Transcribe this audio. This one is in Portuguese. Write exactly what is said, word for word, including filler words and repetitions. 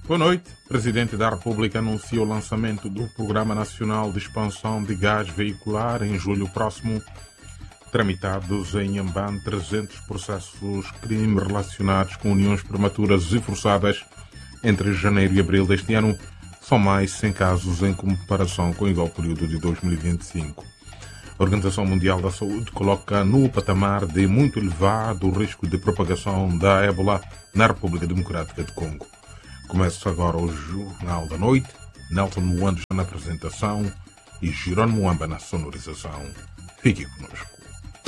Boa noite. O Presidente da República anunciou o lançamento do Programa Nacional de Expansão de Gás Veicular em julho próximo. Tramitados em Inhambane trezentos processos crime relacionados com uniões prematuras e forçadas entre janeiro e abril deste ano. São mais cem casos em comparação com o igual período de dois mil e vinte e cinco. A Organização Mundial da Saúde coloca no patamar de muito elevado o risco de propagação da ébola na República Democrática do Congo. Começa agora o Jornal da Noite. Nelson Muando na apresentação e Jerônimo Muamba na sonorização. Fique conosco.